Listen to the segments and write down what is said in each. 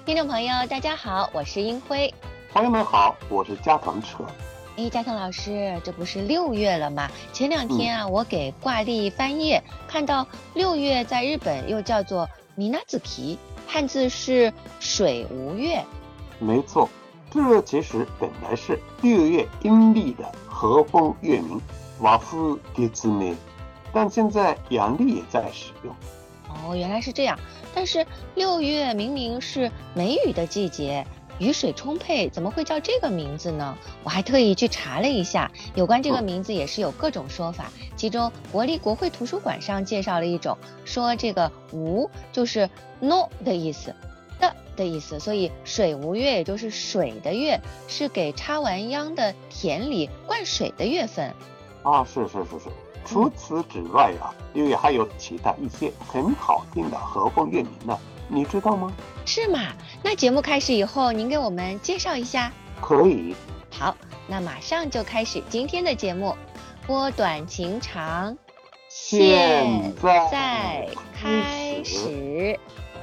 听众朋友，大家好，我是英辉。 朋友们好，我是加藤彻。 加藤老师，这不是6月了吗？前2天我给挂历翻页，看到6月在日本又叫做Minazuki，汉字是水无月。 没错，这其实本来是6月阴历的和风月名瓦夫月呢，但现在阳历也在使用。 原来是这样。但是6月明明是梅雨的季节，雨水充沛，怎么会叫这个名字呢？我还特意去查了一下，有关这个名字也是有各种说法。其中国立国会图书馆上介绍了一种，说这个无就是 no 的意思，的意思，所以水无月也就是水的月，是给插完秧的田里灌水的月份。 是。除此之外6月还有其他一些很好听的和风月名呢，你知道吗？ 是吗？那节目开始以后，您给我们介绍一下。 可以。 好，那马上就开始今天的节目，拨短情长， 现在开始。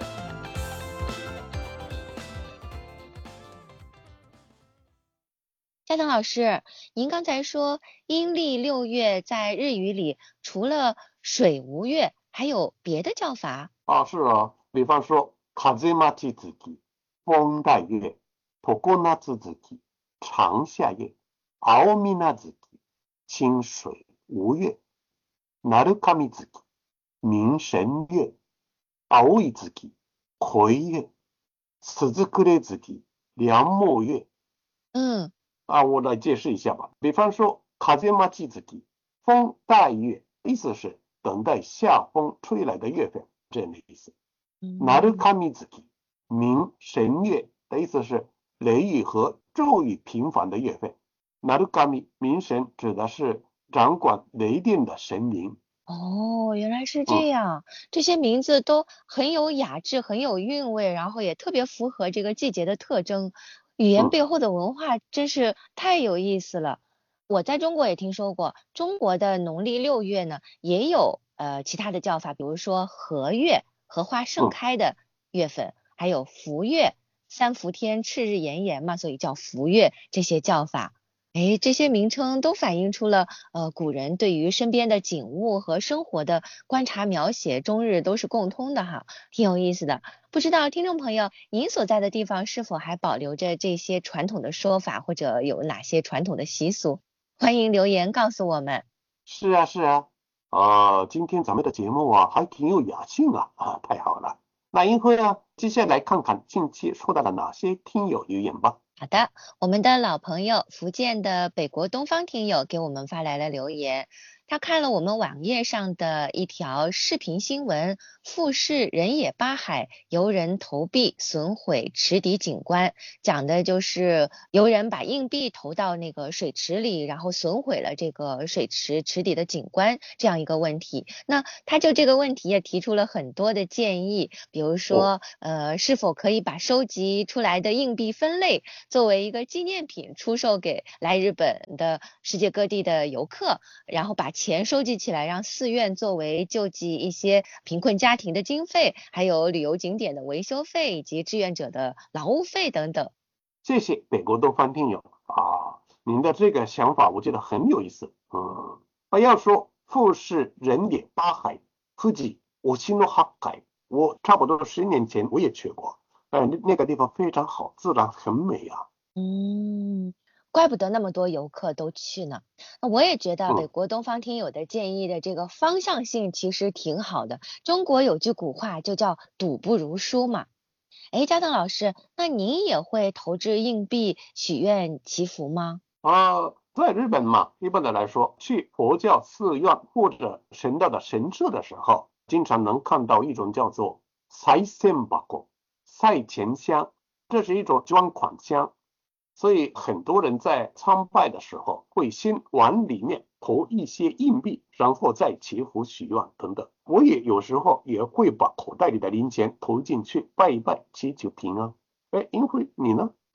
加藤老师，您刚才说阴历6月在日语里除了水无月还有别的叫法？ 是比方说風待月、风带月、常夏月、长夏月、青水月、清水无月、鳴神月、明神月、青い月、葵月、鈴暮月、梁木月。我来解释一下吧。比方说風待月、风带月，意思是等待夏风吹来的月份，这样的意思。鳴神月、明神月的意思是雷雨和骤雨频繁的月份。鳴神明神指的是掌管雷电的神明。 原来是这样。这些名字都很有雅致，很有韵味，然后也特别符合这个季节的特征。语言背后的文化真是太有意思了。我在中国也听说过，中国的农历6月呢也有其他的叫法，比如说荷月，荷花盛开的月份，还有伏月，三伏天赤日炎炎嘛，所以叫伏月，这些叫法。这些名称都反映出了古人对于身边的景物和生活的观察描写，终日都是共通的哈，挺有意思的。不知道听众朋友您所在的地方是否还保留着这些传统的说法，或者有哪些传统的习俗？欢迎留言告诉我们。 是啊。今天咱们的节目还挺有雅兴太好了。那英辉接下来看看近期收到了哪些听友留言吧。 好的，我们的老朋友福建的北国东方听友给我们发来了留言，他看了我们网页上的一条视频新闻，富士人野八海游人投币损毁池底景观，讲的就是游人把硬币投到那个水池里，然后损毁了这个池底的景观这样一个问题。那他就这个问题也提出了很多的建议，比如说是否可以把收集出来的硬币分类，作为一个纪念品出售给来日本的世界各地的游客，然后把钱收集起来，让寺院作为救济一些贫困家庭的经费，还有旅游景点的维修费以及志愿者的劳务费等等。 谢谢北国东方听友您的这个想法我觉得很有意思。要说富士人野八海富士吉の八海，我差不多10年前我也去过，那个地方非常好，自然很美怪不得那么多游客都去呢。我也觉得北国东方听友的建议的这个方向性其实挺好的。中国有句古话就叫赌不如输嘛。加藤老师，那您也会投掷硬币许愿祈福吗？ 在日本嘛，一般的来说，去佛教寺院或者神道的神社的时候，经常能看到一种叫做賽銭箱、赛钱箱，这是一种捐款箱。所以很多人在参拜的时候会先往里面投一些硬币，然后再祈福许愿等等。我也有时候也会把口袋里的零钱投进去拜一拜，祈求平安。英辉，你呢？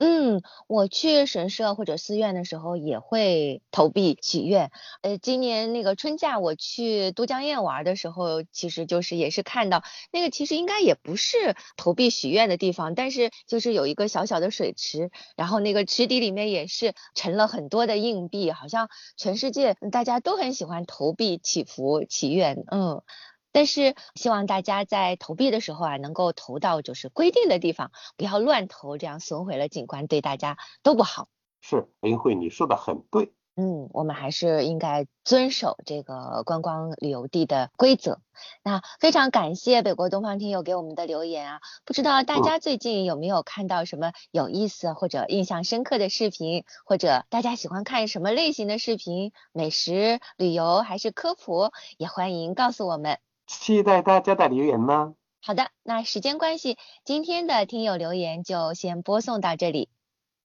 我去神社或者寺院的时候也会投币许愿。今年那个春假我去都江堰玩的时候，其实就是也是看到那个其实应该也不是投币许愿的地方，但是就是有一个小小的水池，然后那个池底里面也是沉了很多的硬币，好像全世界大家都很喜欢投币祈福祈愿。但是希望大家在投币的时候啊，能够投到就是规定的地方，不要乱投，这样损毁了景观，对大家都不好。 是，林慧，你说的很对。 我们还是应该遵守这个观光旅游地的规则。那非常感谢北国东方听友给我们的留言啊，不知道大家最近有没有看到什么有意思或者印象深刻的视频，或者大家喜欢看什么类型的视频，美食、旅游还是科普，也欢迎告诉我们。 期待大家的留言呢。 好的，那时间关系，今天的听友留言就先播送到这里。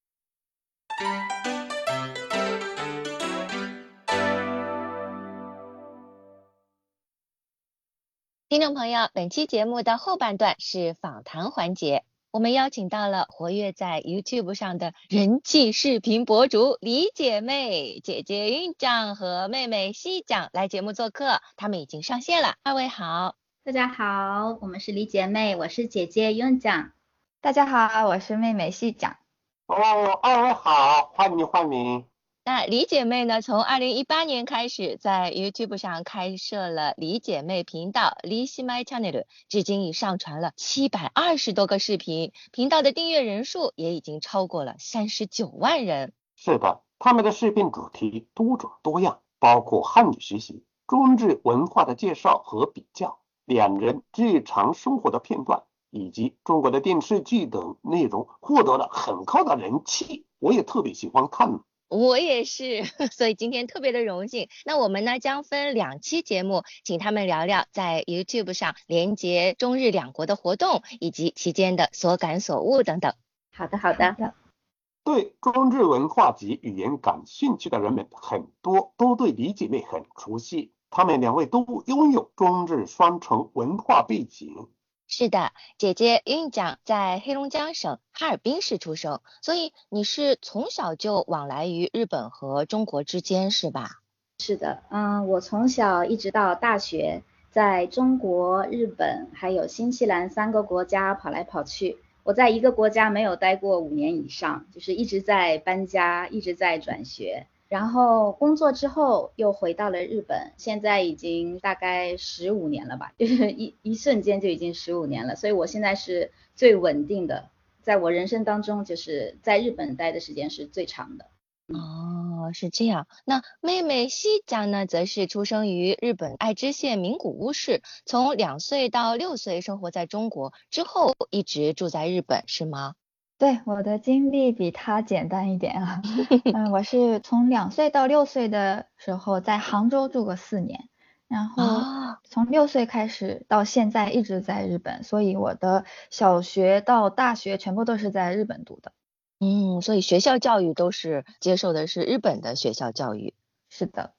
听众朋友，本期节目的后半段是访谈环节，我们邀请到了活跃在 YouTube 上的人气视频博主李姐妹、姐姐韵酱和妹妹西酱来节目做客，她们已经上线了。二位好。 大家好，我们是李姐妹，我是姐姐韵酱。 大家好，我是妹妹细讲。 二位好，欢迎欢迎。 那李姐妹呢，从2018年开始在 YouTube 上开设了李姐妹频道 Lishimai Channel， 至今已上传了720多个视频，频道的订阅人数也已经超过了39万人。 是的，他们的视频主题多种多样，包括汉语学习、中日文化的介绍和比较，两人日常生活的片段，以及中国的电视剧等内容，获得了很高的人气，我也特别喜欢看。 我也是，所以今天特别的荣幸。那我们呢将分2期节目，请他们聊聊在 YouTube 上连接中日两国的活动，以及期间的所感所悟等等。 好的。 对中日文化及语言感兴趣的人们很多都对李姐妹很熟悉，她们2位都拥有中日双重文化背景。 是的，姐姐韵酱在黑龙江省哈尔滨市出生，所以你是从小就往来于日本和中国之间是吧？ 是的，我从小一直到大学，在中国、日本还有新西兰3个国家跑来跑去。我在一个国家没有待过5年以上，就是一直在搬家，一直在转学。然后工作之后又回到了日本，现在已经大概15年了吧，就是一瞬间就已经15年了，所以我现在是最稳定的，在我人生当中就是在日本待的时间是最长的。 是这样。那妹妹西酱呢，则是出生于日本爱知县名古屋市，从2岁到6岁生活在中国，之后一直住在日本，是吗？ 对，我的经历比他简单一点啊。我是从2岁到6岁的时候在杭州住过4年，然后从6岁开始到现在一直在日本，所以我的小学到大学全部都是在日本读的。 所以学校教育都是接受的是日本的学校教育。 是的。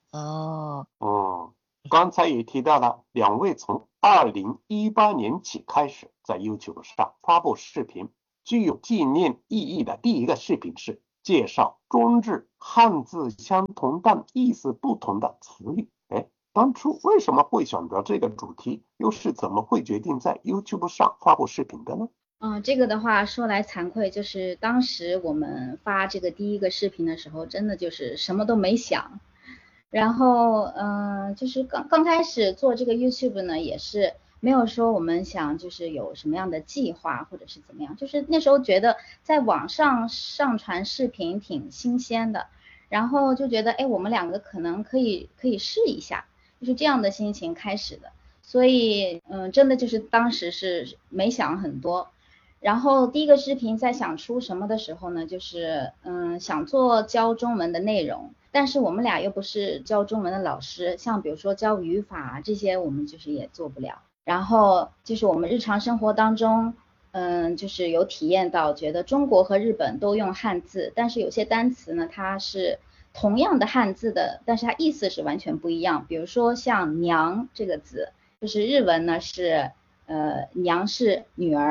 刚才也提到了2位从2018年起开始在 YouTube 上发布视频，具有纪念意义的第一个视频是介绍中日汉字相同但意思不同的词语。当初为什么会选择这个主题，又是怎么会决定在 YouTube 上发布视频的呢？ 这个的话说来惭愧，就是当时我们发这个第一个视频的时候，真的就是什么都没想。然后就是刚开始做这个 YouTube 呢，也是没有说我们想就是有什么样的计划或者是怎么样，就是那时候觉得在网上上传视频挺新鲜的，然后就觉得我们2个可能可以试一下，就是这样的心情开始的。所以真的就是当时是没想很多。然后第一个视频在想出什么的时候呢，就是想做教中文的内容，但是我们俩又不是教中文的老师，像比如说教语法这些我们就是也做不了。然后就是我们日常生活当中就是有体验到，觉得中国和日本都用汉字，但是有些单词呢它是同样的汉字的，但是它意思是完全不一样。比如说像娘这个字，就是日文呢是娘是女儿，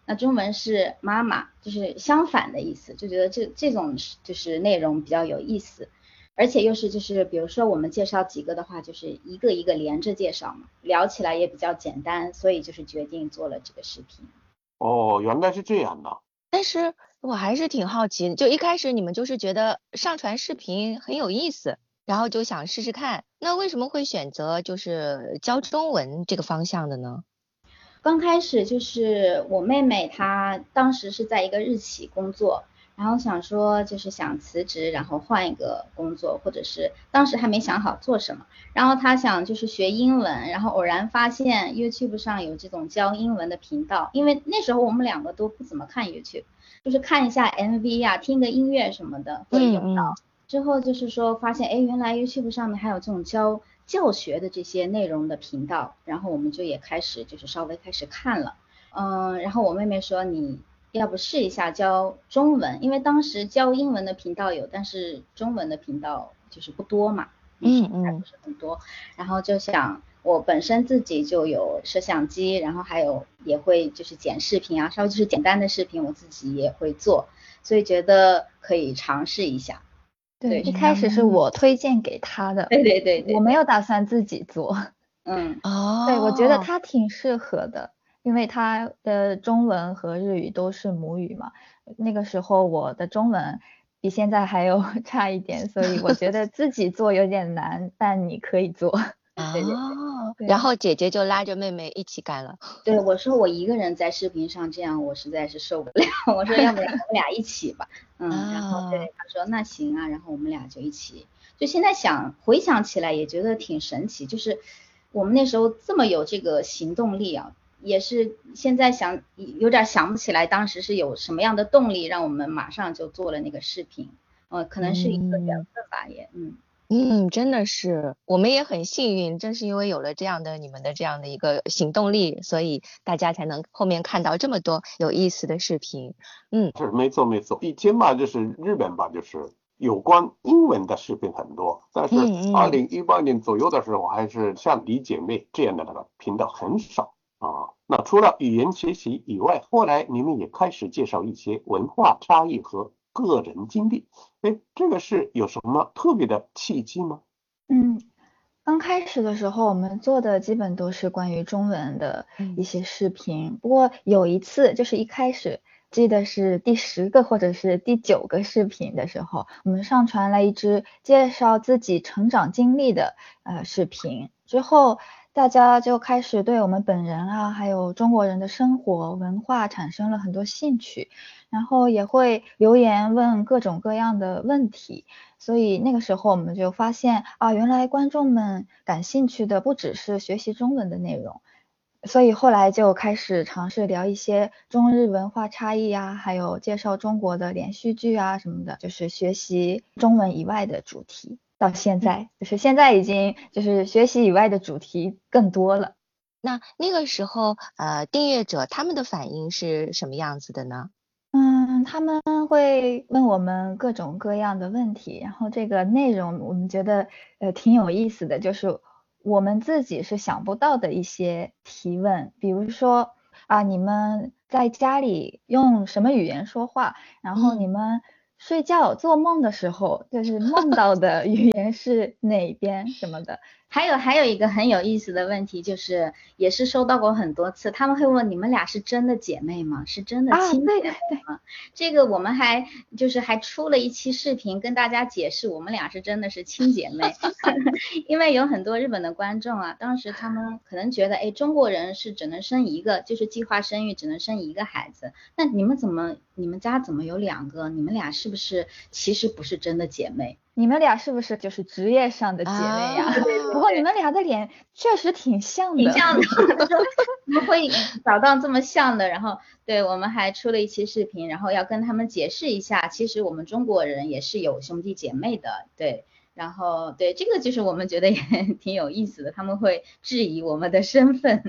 那中文是妈妈，就是相反的意思，就觉得这种就是内容比较有意思，而且又是就是比如说我们介绍几个的话，就是一个一个连着介绍嘛，聊起来也比较简单，所以就是决定做了这个视频。 哦，原来是这样的。 但是我还是挺好奇，就一开始你们就是觉得上传视频很有意思，然后就想试试看，那为什么会选择就是教中文这个方向的呢？ 刚开始就是我妹妹她当时是在一个日企工作，然后想说就是想辞职，然后换一个工作，或者是当时还没想好做什么，然后她想就是学英文，然后偶然发现 YouTube 上有这种教英文的频道，因为那时候我们两个都不怎么看 YouTube， 就是看一下 MV 呀，听个音乐什么的会用到。之后就是说发现，哎，原来 YouTube 上面还有这种教学的这些内容的频道，然后我们就也开始就是稍微开始看了，然后我妹妹说你要不试一下教中文，因为当时教英文的频道有，但是中文的频道就是不多嘛，还不是很多，然后就想我本身自己就有摄像机，然后还有也会就是剪视频啊，稍微就是简单的视频我自己也会做，所以觉得可以尝试一下。 对，一开始是我推荐给他的， 对， 我没有打算自己做。对，我觉得他挺适合的，因为他的中文和日语都是母语嘛。那个时候我的中文比现在还有差一点，所以我觉得自己做有点难，但你可以做。 对，然后姐姐就拉着妹妹一起干了。 对，我说我一个人在视频上这样我实在是受不了，我说要不然我们俩一起吧。然后对他说那行啊，然后我们俩就一起，就现在回想起来也觉得挺神奇，就是我们那时候这么有这个行动力啊，也是现在有点想不起来当时是有什么样的动力让我们马上就做了那个视频，可能是一个缘分吧也。 真的是，我们也很幸运，正是因为有了你们的这样的一个行动力，所以大家才能后面看到这么多有意思的视频。 是没错。以前吧，就是日本吧，就是有关英文的视频很多，但是2018年左右的时候，还是像李姐妹这样的那个频道很少啊。那除了语言学习以外，后来你们也开始介绍一些文化差异和个人经历，这个是有什么特别的契机吗？ 刚开始的时候我们做的基本都是关于中文的一些视频，不过有一次就是一开始记得是第10个或者是第9个视频的时候，我们上传了一支介绍自己成长经历的视频，之后大家就开始对我们本人啊还有中国人的生活文化产生了很多兴趣，然后也会留言问各种各样的问题，所以那个时候我们就发现啊，原来观众们感兴趣的不只是学习中文的内容，所以后来就开始尝试聊一些中日文化差异啊，还有介绍中国的连续剧啊什么的，就是学习中文以外的主题。到现在就是现在已经就是学习以外的主题更多了。 那个时候订阅者他们的反应是什么样子的呢？ 他们会问我们各种各样的问题，然后这个内容我们觉得挺有意思的，就是我们自己是想不到的一些提问，比如说你们在家里用什么语言说话，然后你们睡觉做梦的时候就是梦到的语言是哪边什么的。 还有一个很有意思的问题，就是也是收到过很多次，他们会问你们俩是真的姐妹吗？是真的亲姐妹吗？这个我们还出了一期视频跟大家解释，我们俩是真的是亲姐妹。因为有很多日本的观众啊，当时他们可能觉得，中国人是只能生一个，就是计划生育只能生一个孩子，那你们家怎么有2个？你们俩是不是其实不是真的姐妹？ 你们俩是不是就是职业上的姐妹呀？不过你们俩的脸确实挺像的。 挺像的，我们会找到这么像的，然后对我们还出了一期视频，然后要跟他们解释一下，其实我们中国人也是有兄弟姐妹的，对， 然后对这个就是我们觉得也挺有意思的，他们会质疑我们的身份。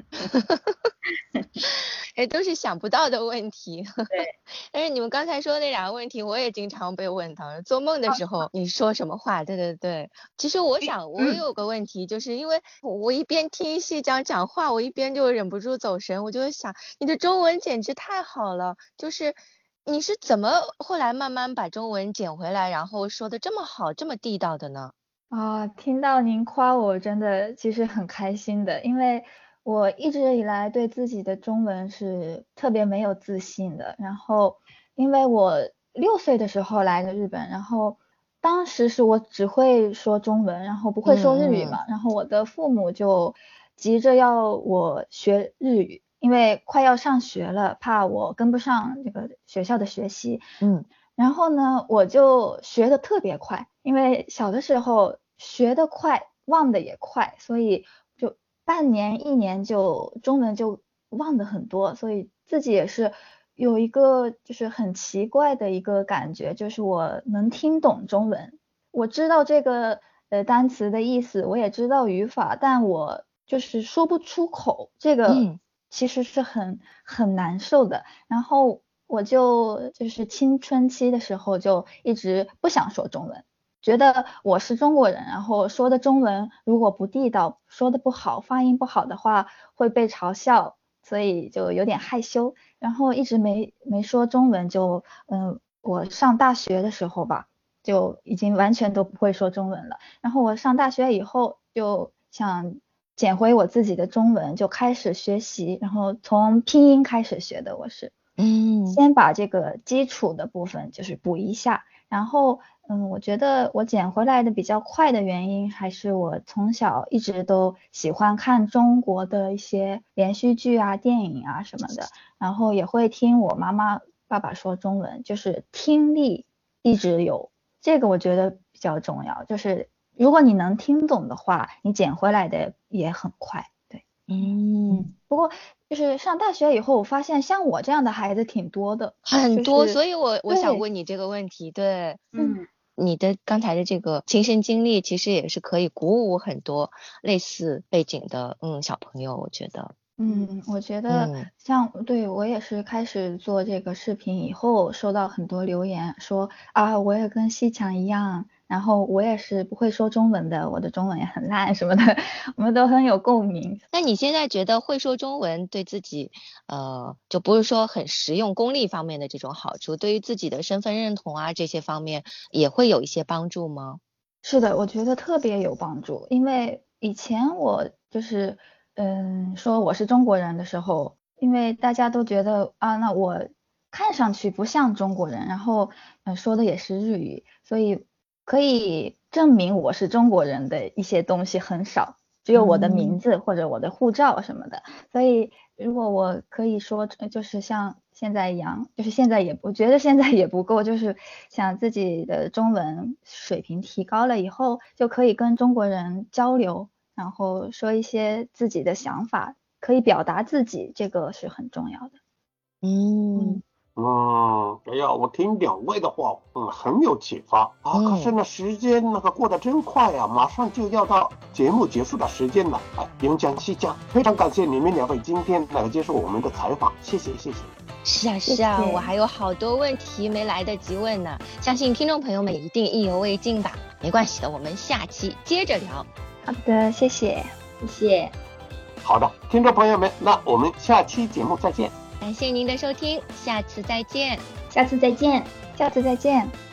都是想不到的问题。 对， 但是你们刚才说的那2个问题，我也经常被问到。做梦的时候你说什么话？对对对。其实我想，我有个问题，就是因为我一边听西讲话，我一边就忍不住走神，我就想，你的中文简直太好了，就是你是怎么后来慢慢把中文捡回来，然后说的这么好，这么地道的呢？ 听到您夸我，真的其实很开心的，因为我一直以来对自己的中文是特别没有自信的。然后，因为我6岁的时候来的日本，然后当时是我只会说中文，然后不会说日语嘛，然后我的父母就急着要我学日语，因为快要上学了，怕我跟不上这个学校的学习。然后呢，我就学得特别快，因为小的时候学得快，忘得也快，所以就半年1年就中文就忘得很多，所以自己也是有一个就是很奇怪的一个感觉，就是我能听懂中文，我知道这个单词的意思，我也知道语法，但我就是说不出口，这个其实是很难受的。然后我就是青春期的时候就一直不想说中文，觉得我是中国人，然后说的中文如果不地道，说的不好，发音不好的话会被嘲笑，所以就有点害羞，然后一直没说中文。我上大学的时候吧，就已经完全都不会说中文了。然后我上大学以后就想捡回我自己的中文，就开始学习，然后从拼音开始学的。我是先把这个基础的部分就是补一下，然后我觉得我捡回来的比较快的原因还是我从小一直都喜欢看中国的一些连续剧啊、电影啊什么的，然后也会听我妈妈爸爸说中文，就是听力一直有，这个我觉得比较重要，就是如果你能听懂的话，你捡回来的也很快。对，不过就是上大学以后，我发现像我这样的孩子挺多的， 很多， 就是所以我想问你这个问题。对，你的刚才的这个亲身经历，其实也是可以鼓舞很多类似背景的小朋友，我觉得。 我觉得对我也是开始做这个视频以后，收到很多留言说我也跟西强一样，然后我也是不会说中文的，我的中文也很烂什么的，我们都很有共鸣。 那你现在觉得会说中文对自己就不是说很实用功利方面的这种好处，对于自己的身份认同啊这些方面也会有一些帮助吗？ 是的，我觉得特别有帮助，因为以前我就是说我是中国人的时候，因为大家都觉得那我看上去不像中国人，然后说的也是日语，所以可以证明我是中国人的一些东西很少，只有我的名字或者我的护照什么的。所以如果我可以说就是像现在一样，就是我觉得现在也不够，就是想自己的中文水平提高了以后，就可以跟中国人交流，然后说一些自己的想法，可以表达自己，这个是很重要的。 哎呀，我听2位的话，很有启发啊。可是呢，时间过得真快啊，马上就要到节目结束的时间了。云江、西江，非常感谢你们2位今天来接受我们的采访，谢谢。 是啊，我还有好多问题没来得及问呢，相信听众朋友们一定意犹未尽吧。没关系的，我们下期接着聊。 好的，谢谢。 好的，听众朋友们，那我们下期节目再见。 感谢您的收听，下次再见。 下次再见。